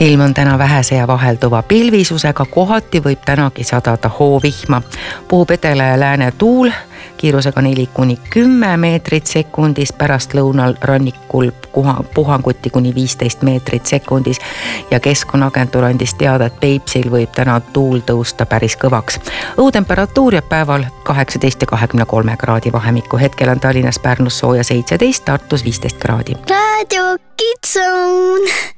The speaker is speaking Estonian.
ilm on täna vähese ja vahelduva pilvisusega, kohati võib tänagi sadada hoovihma. Puhub edela ja lääne tuul kiirusega 4–10 meetrit sekundis, pärast lõunal rannikul puhanguti kuni 15 meetrit sekundis ja Keskkonnaagentuur andis teada, et Peipsil võib täna tuul tõusta päris kõvaks. Õhutemperatuur jääb päeval 18 ja 23 kraadi vahemikku. Hetkel on Tallinnas, Pärnus sooja 17, Tartus 15 kraadi. Radio Kids Zone.